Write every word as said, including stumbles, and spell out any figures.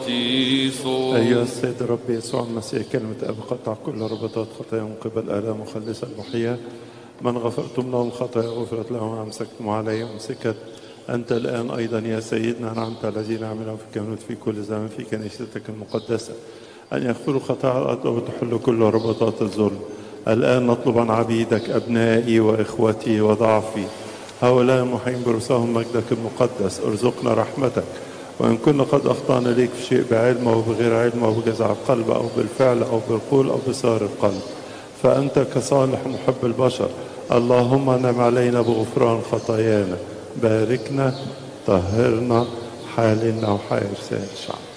بطيسو. أيها السيد الرب يسوع المسيح كلمة أب قطع كل ربطات خطايا من قبل آلام مخلص المحيا. من غفرتم له الخطايا غفرت له وأمسكتم عليه أمسكت. أنت الآن أيضا يا سيدنا نعمت الذين عملوا في الكهنوت في كل زمن في كنيستك المقدسة أن يغفروا خطايا الأرض وتحل كل ربطات الظلم. الآن نطلب عن عبيدك أبنائي وإخوتي وضعفي هؤلاء المحيين برساهم مجدك المقدس، ارزقنا رحمتك. وإن كنا قد أخطأنا ليك في شيء بعلم أو بغير علم أو بجزع القلب أو بالفعل أو بالقول أو بسار القلب، فأنت كصالح محب البشر اللهم نعم علينا بغفران خطايانا. باركنا طهرنا حالنا وحال سائر الشعب.